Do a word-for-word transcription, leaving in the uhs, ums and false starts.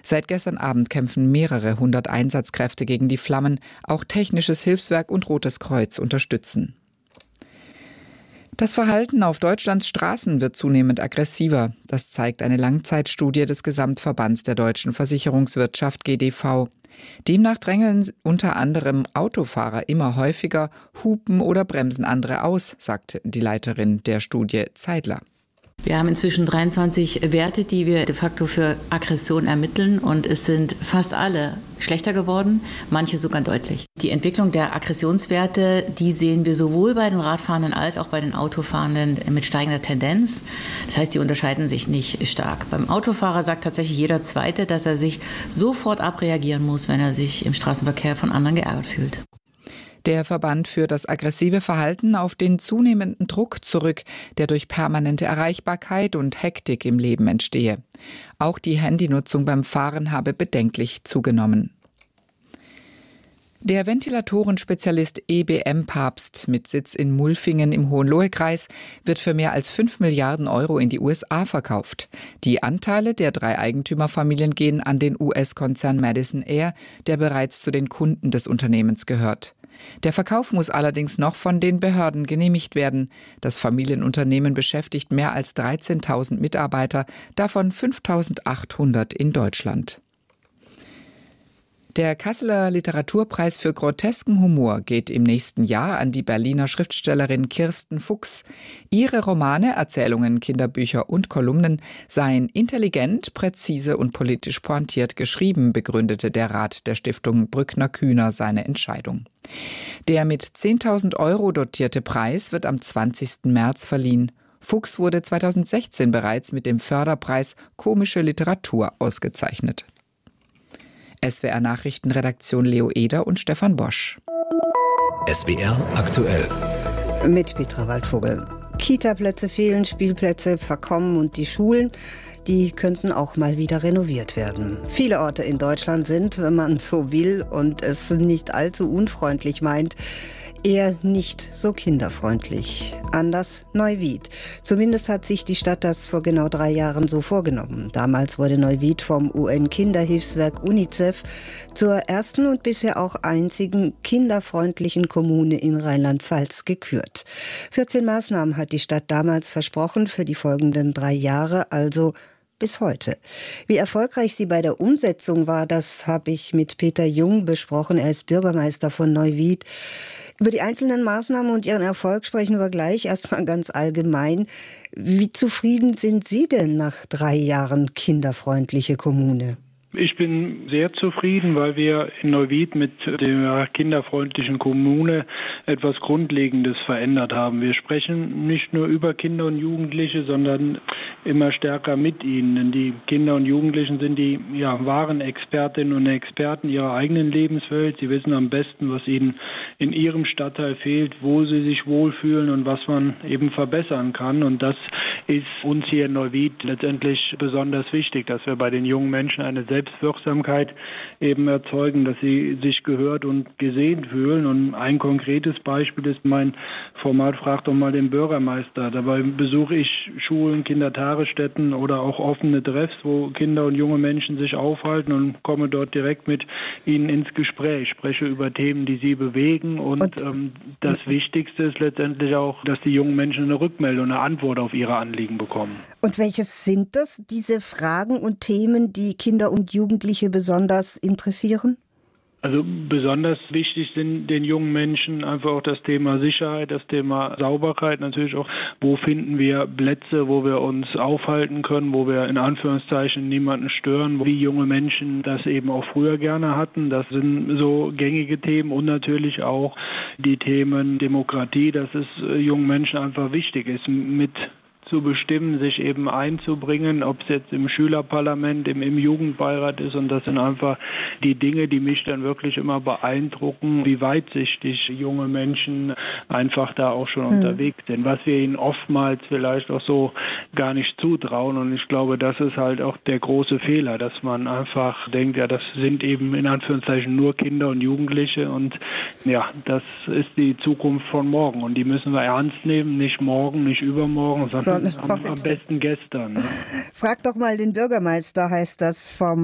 Seit gestern Abend kämpfen mehrere hundert Einsatzkräfte gegen die Flammen. Auch Technisches Hilfswerk und Rotes Kreuz unterstützen. Das Verhalten auf Deutschlands Straßen wird zunehmend aggressiver. Das zeigt eine Langzeitstudie des Gesamtverbands der deutschen Versicherungswirtschaft G D V. Demnach drängeln unter anderem Autofahrer immer häufiger, hupen oder bremsen andere aus, sagt die Leiterin der Studie Zeidler. Wir haben inzwischen dreiundzwanzig Werte, die wir de facto für Aggression ermitteln, und es sind fast alle schlechter geworden, manche sogar deutlich. Die Entwicklung der Aggressionswerte, die sehen wir sowohl bei den Radfahrenden als auch bei den Autofahrenden mit steigender Tendenz. Das heißt, die unterscheiden sich nicht stark. Beim Autofahrer sagt tatsächlich jeder Zweite, dass er sich sofort abreagieren muss, wenn er sich im Straßenverkehr von anderen geärgert fühlt. Der Verband führt das aggressive Verhalten auf den zunehmenden Druck zurück, der durch permanente Erreichbarkeit und Hektik im Leben entstehe. Auch die Handynutzung beim Fahren habe bedenklich zugenommen. Der Ventilatorenspezialist E B M-Papst mit Sitz in Mulfingen im Hohenlohe-Kreis wird für mehr als fünf Milliarden Euro in die U S A verkauft. Die Anteile der drei Eigentümerfamilien gehen an den U S-Konzern Madison Air, der bereits zu den Kunden des Unternehmens gehört. Der Verkauf muss allerdings noch von den Behörden genehmigt werden. Das Familienunternehmen beschäftigt mehr als dreizehntausend Mitarbeiter, davon fünftausendachthundert in Deutschland. Der Kasseler Literaturpreis für grotesken Humor geht im nächsten Jahr an die Berliner Schriftstellerin Kirsten Fuchs. Ihre Romane, Erzählungen, Kinderbücher und Kolumnen seien intelligent, präzise und politisch pointiert geschrieben, begründete der Rat der Stiftung Brückner-Kühner seine Entscheidung. Der mit zehntausend Euro dotierte Preis wird am zwanzigsten März verliehen. Fuchs wurde zweitausendsechzehn bereits mit dem Förderpreis Komische Literatur ausgezeichnet. S W R Nachrichtenredaktion Leo Eder und Stefan Bosch. S W R aktuell. Mit Petra Waldvogel. Kita-Plätze fehlen, Spielplätze verkommen und die Schulen, die könnten auch mal wieder renoviert werden. Viele Orte in Deutschland sind, wenn man so will und es nicht allzu unfreundlich meint, eher nicht so kinderfreundlich. Anders Neuwied. Zumindest hat sich die Stadt das vor genau drei Jahren so vorgenommen. Damals wurde Neuwied vom U N-Kinderhilfswerk UNICEF zur ersten und bisher auch einzigen kinderfreundlichen Kommune in Rheinland-Pfalz gekürt. vierzehn Maßnahmen hat die Stadt damals versprochen für die folgenden drei Jahre, also bis heute. Wie erfolgreich sie bei der Umsetzung war, das habe ich mit Peter Jung besprochen. Er ist Bürgermeister von Neuwied. Über die einzelnen Maßnahmen und ihren Erfolg sprechen wir gleich. Erstmal ganz allgemein. Wie zufrieden sind Sie denn nach drei Jahren kinderfreundliche Kommune? Ich bin sehr zufrieden, weil wir in Neuwied mit der kinderfreundlichen Kommune etwas Grundlegendes verändert haben. Wir sprechen nicht nur über Kinder und Jugendliche, sondern immer stärker mit ihnen. Denn die Kinder und Jugendlichen sind die ja, wahren Expertinnen und Experten ihrer eigenen Lebenswelt. Sie wissen am besten, was ihnen in ihrem Stadtteil fehlt, wo sie sich wohlfühlen und was man eben verbessern kann. Und das ist uns hier in Neuwied letztendlich besonders wichtig, dass wir bei den jungen Menschen eine Selbstwirksamkeit eben erzeugen, dass sie sich gehört und gesehen fühlen. Und ein konkretes Beispiel ist mein Format Frag doch mal den Bürgermeister. Dabei besuche ich Schulen, Kindertagesstätten oder auch offene Treffs, wo Kinder und junge Menschen sich aufhalten und komme dort direkt mit ihnen ins Gespräch, spreche über Themen, die sie bewegen. Und, und ähm, das Wichtigste ist letztendlich auch, dass die jungen Menschen eine Rückmeldung, eine Antwort auf ihre Anliegen bekommen. Und welches sind das, diese Fragen und Themen, die Kinder und Jugendliche besonders interessieren? Also besonders wichtig sind den jungen Menschen einfach auch das Thema Sicherheit, das Thema Sauberkeit, natürlich auch, wo finden wir Plätze, wo wir uns aufhalten können, wo wir in Anführungszeichen niemanden stören, wie junge Menschen das eben auch früher gerne hatten. Das sind so gängige Themen und natürlich auch die Themen Demokratie, dass es jungen Menschen einfach wichtig ist, mit zu bestimmen, sich eben einzubringen, ob es jetzt im Schülerparlament, im, im Jugendbeirat ist. Und das sind einfach die Dinge, die mich dann wirklich immer beeindrucken, wie weitsichtig junge Menschen einfach da auch schon mhm. unterwegs sind, was wir ihnen oftmals vielleicht auch so gar nicht zutrauen. Und ich glaube, das ist halt auch der große Fehler, dass man einfach denkt, ja, das sind eben in Anführungszeichen nur Kinder und Jugendliche und ja, das ist die Zukunft von morgen. Und die müssen wir ernst nehmen, nicht morgen, nicht übermorgen, sondern Am, am besten gestern. Ne? Frag doch mal den Bürgermeister, heißt das vom